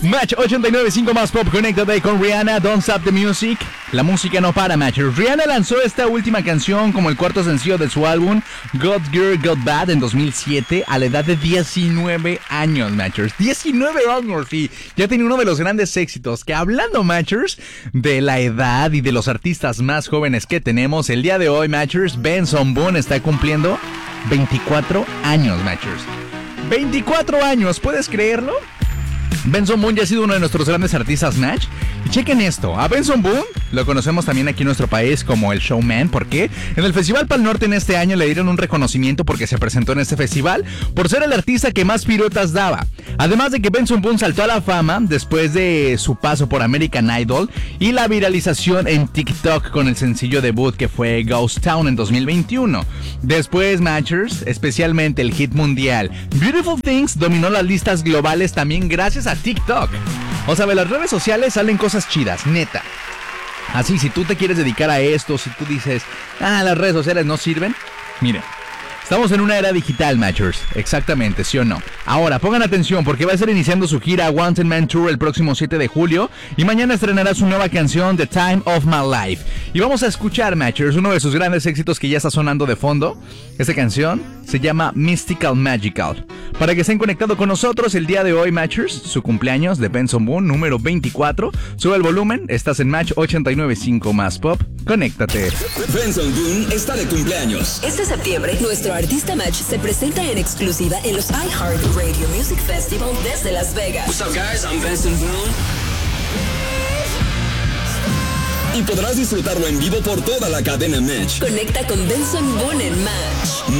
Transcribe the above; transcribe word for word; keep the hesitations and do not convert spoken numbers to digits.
Match ochenta y nueve punto cinco más pop, conéctate con Rihanna, Don't Stop the Music. La música no para, Matchers. Rihanna lanzó esta última canción como el cuarto sencillo de su álbum Got Good, Got Bad en dos mil siete a la edad de diecinueve años, Matchers. diecinueve años y ya tiene uno de los grandes éxitos. Que hablando, Matchers, de la edad y de los artistas más jóvenes que tenemos, el día de hoy, Matchers, Benson Boone está cumpliendo veinticuatro años, Matchers. veinticuatro años, ¿puedes creerlo? Benson Boone ya ha sido uno de nuestros grandes artistas, Match. Y chequen esto, a Benson Boone lo conocemos también aquí en nuestro país como el Showman. ¿Por qué? En el Festival Pal Norte en este año le dieron un reconocimiento porque se presentó en este festival por ser el artista que más piruetas daba. Además de que Benson Boone saltó a la fama después de su paso por American Idol y la viralización en TikTok con el sencillo debut que fue Ghost Town en dos mil veintiuno. Después, Matchers, especialmente el hit mundial Beautiful Things dominó las listas globales también gracias a TikTok. O sea, de las redes sociales salen cosas chidas, neta. Así, si tú te quieres dedicar a esto, si tú dices, ah, las redes sociales no sirven, miren. Estamos en una era digital, Matchers. Exactamente, ¿sí o no? Ahora, pongan atención porque va a estar iniciando su gira Wanted Man Tour el próximo siete de julio y mañana estrenará su nueva canción The Time of My Life. Y vamos a escuchar, Matchers, uno de sus grandes éxitos que ya está sonando de fondo. Esta canción se llama Mystical Magical. Para que estén conectados con nosotros el día de hoy, Matchers, su cumpleaños de Benson Boone, número veinticuatro. Sube el volumen, estás en Match ochenta y nueve punto cinco más pop. Conéctate. Benson Boone está de cumpleaños. Este septiembre, nuestro artista Match se presenta en exclusiva en los iHeartRadio Music Festival desde Las Vegas. What's up, guys? I'm Benson Boone. Y podrás disfrutarlo en vivo por toda la cadena Match. Conecta con Benson Boone en Match.